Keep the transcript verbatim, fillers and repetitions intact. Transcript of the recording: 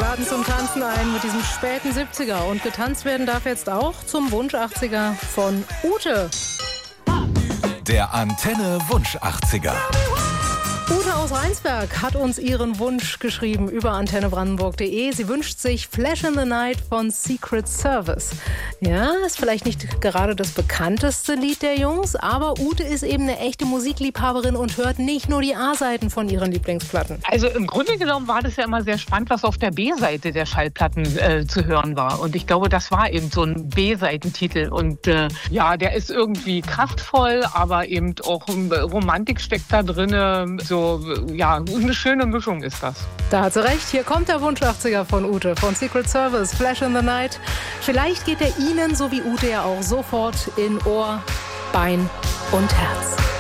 laden zum Tanzen ein mit diesem späten siebziger. Und getanzt werden darf jetzt auch zum Wunsch achtziger von Ute. Der Antenne Wunsch achtziger. Ute aus Rheinsberg hat uns ihren Wunsch geschrieben über antenne brandenburg punkt de. Sie wünscht sich Flash in the Night von Secret Service. Ja, ist vielleicht nicht gerade das bekannteste Lied der Jungs, aber Ute ist eben eine echte Musikliebhaberin und hört nicht nur die A-Seiten von ihren Lieblingsplatten. Also im Grunde genommen war das ja immer sehr spannend, was auf der B-Seite der Schallplatten äh, zu hören war. Und ich glaube, das war eben so ein B-Seitentitel. Und äh, ja, der ist irgendwie kraftvoll, aber eben auch Romantik steckt da drin. So So, ja, eine schöne Mischung ist das. Da hat sie recht. Hier kommt der Wunsch achtziger von Ute, von Secret Service, Flash in the Night. Vielleicht geht er Ihnen, so wie Ute ja auch, sofort in Ohr, Bein und Herz.